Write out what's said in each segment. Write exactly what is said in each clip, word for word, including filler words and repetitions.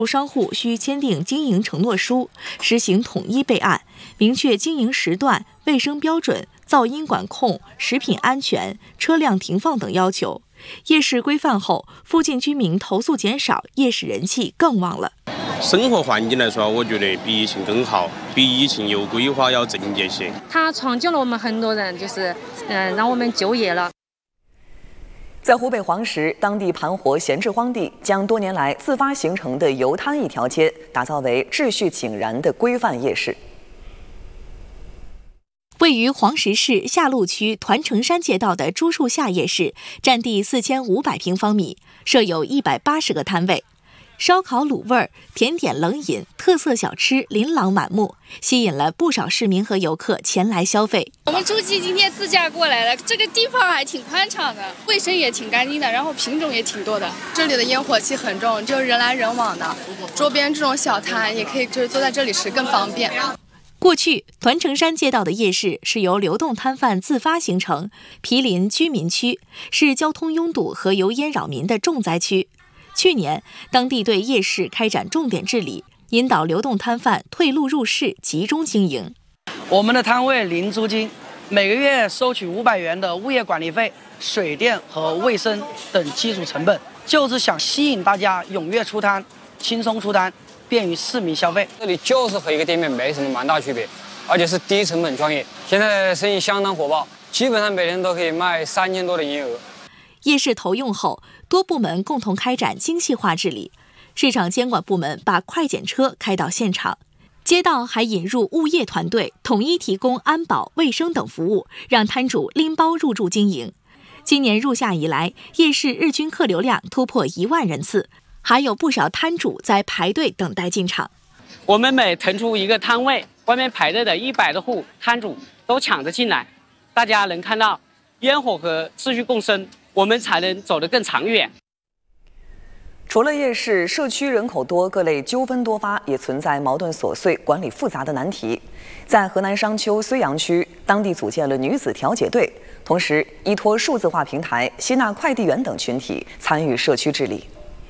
商户需签订经营承诺书，实行统一备案，明确经营时段、卫生标准、噪音管控、食品安全、车辆停放等要求。夜市规范后，附近居民投诉减少，夜市人气更旺了。 生活环境来说，我觉得比疫情更好，比疫情有规划要整洁些。 它创救了我们很多人，就是嗯、呃，让我们就业了。 在湖北黄石，当地盘活闲置荒地，将多年来自发形成的游滩一条街打造为秩序井然的规范夜市。 位于黄石市下路区团城山街道的朱树下夜市，占地四千五百平方米，设有一百八十个摊位。烧烤卤味儿、甜点冷饮、特色小吃琳琅满目，吸引了不少市民和游客前来消费。 我们初期今天自驾过来了，这个地方还挺宽敞的，卫生也挺干净的，然后品种也挺多的。这里的烟火气很重，就是人来人往的。周边这种小摊也可以，就是坐在这里吃更方便。 过去，团城山街道的夜市是由流动摊贩自发形成，毗邻居民区，是交通拥堵和油烟扰民的重灾区。去年，当地对夜市开展重点治理，引导流动摊贩退路入市，集中经营。 我们的摊位零租金，每个月收取五百元的物业管理费、水电和卫生等基础成本，就是想吸引大家踊跃出摊，轻松出单，便于市民消费。 这里就是和一个店面没什么蛮大区别，而且是低成本创业。现在生意相当火爆，基本上每天都可以卖三千多的营业额。 夜市投用后，多部门共同开展精细化治理。市场监管部门把快检车开到现场，街道还引入物业团队，统一提供安保、卫生等服务，让摊主拎包入驻经营。今年入夏以来，夜市日均客流量突破一万人次，还有不少摊主在排队等待进场。 我们每腾出一个摊位，外面排队的一百多户摊主都抢着进来，大家能看到烟火和秩序共生，我们才能走得更长远。 除了夜市，社区人口多，各类纠纷多发，也存在矛盾琐碎、管理复杂的难题。在河南商丘睢阳区，当地组建了女子调解队，同时依托数字化平台，吸纳快递员等群体参与社区治理。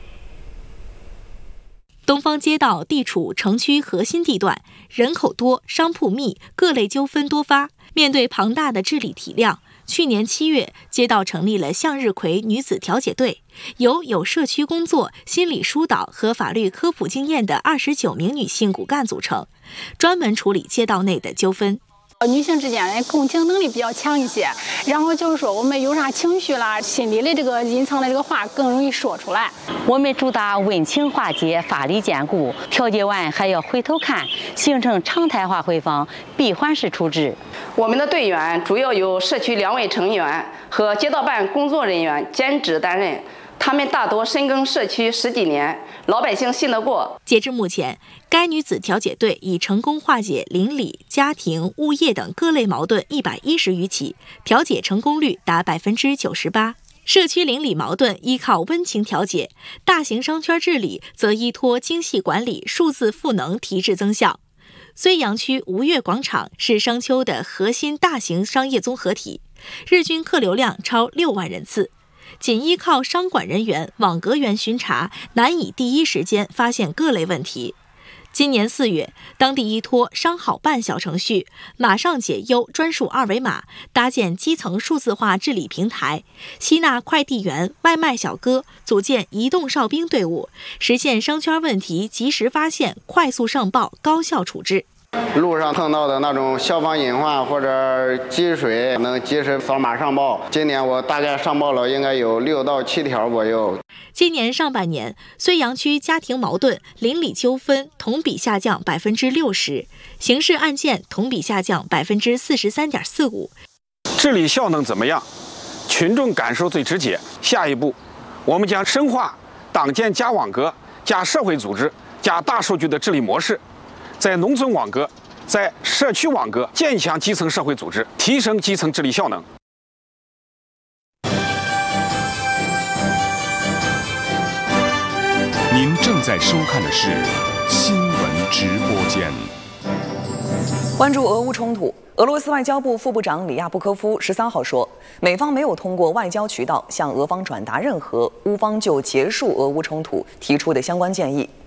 东方街道地处城区核心地段，人口多，商铺密，各类纠纷多发。面对庞大的治理体量，去年七月，街道成立了向日葵女子调解队，由有社区工作、心理疏导和法律科普经验的二十九名女性骨干组成，专门处理街道内的纠纷。 女性之间的共情能力比较强一些，然后就是说我们有啥情绪啦，心里的这个隐藏的这个话更容易说出来。 我们主打温情化解，法理兼顾，调解完还要回头看，形成常态化回访，闭环式处置。 我们的队员主要由社区两位成员和街道办工作人员兼职担任，他们大多深耕社区十几年，老百姓信得过。 截至目前，该女子调解队已成功化解邻里、家庭、物业等各类矛盾一百一十余起，调解成功率达百分之九十八。社区邻里矛盾依靠温情调解，大型商圈治理则依托精细管理、数字赋能提质增效。睢阳区吴越广场是商丘的核心大型商业综合体，日均客流量超六万人次。仅依靠商管人员网格员巡查，难以第一时间发现各类问题。今年四月，当地依托商好办小程序、马上解忧专属二维码，搭建基层数字化治理平台，吸纳快递员、外卖小哥，组建移动哨兵队伍，实现商圈问题及时发现、快速上报、高效处置。 路上碰到的那种消防隐患或者积水，能及时扫码上报。今年我大概上报了应该有六到七条左右。 今年上半年，睢阳区家庭矛盾、邻里纠纷同比下降百分之六十，刑事案件同比下降百分之四十三点四五。 治理效能怎么样？群众感受最直接。下一步，我们将深化党建加网格、加社会组织、加大数据的治理模式。在农村网格，在社区网格，建强基层社会组织，提升基层治理效能。 您正在收看的是新闻直播间。 关注俄乌冲突，俄罗斯外交部副部长里亚布科夫十三号说，美方没有通过外交渠道向俄方转达任何乌方就结束俄乌冲突提出的相关建议。